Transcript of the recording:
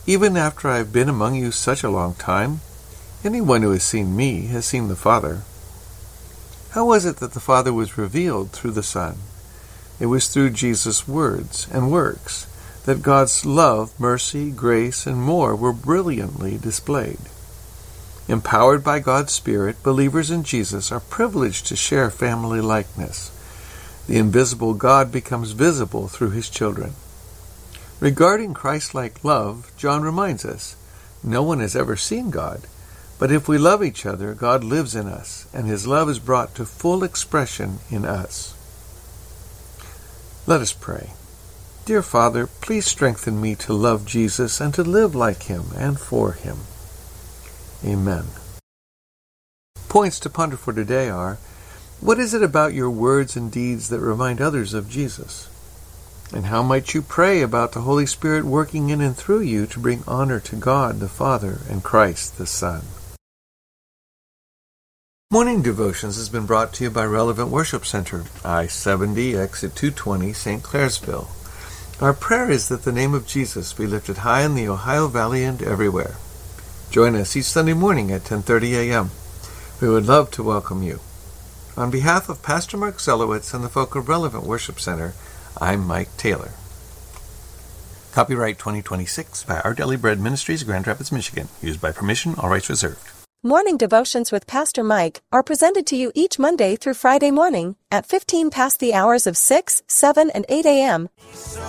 even after I have been among you such a long time? Anyone who has seen me has seen the Father. How was it that the Father was revealed through the Son? It was through Jesus' words and works that God's love, mercy, grace, and more were brilliantly displayed. Empowered by God's Spirit, believers in Jesus are privileged to share family likeness. The invisible God becomes visible through his children. Regarding Christ-like love, John reminds us, no one has ever seen God, but if we love each other, God lives in us, and his love is brought to full expression in us. Let us pray. Dear Father, please strengthen me to love Jesus and to live like him and for him. Amen. Points to ponder for today are, what is it about your words and deeds that remind others of Jesus? And how might you pray about the Holy Spirit working in and through you to bring honor to God the Father and Christ the Son? Morning Devotions has been brought to you by Relevant Worship Center, I-70, exit 220, St. Clairsville. Our prayer is that the name of Jesus be lifted high in the Ohio Valley and everywhere. Join us each Sunday morning at 10:30 a.m. We would love to welcome you. On behalf of Pastor Mark Zelowitz and the folk of Relevant Worship Center, I'm Mike Taylor. Copyright 2026 by Our Daily Bread Ministries, Grand Rapids, Michigan. Used by permission, all rights reserved. Morning Devotions with Pastor Mike are presented to you each Monday through Friday morning at 15 past the hours of 6, 7, and 8 a.m.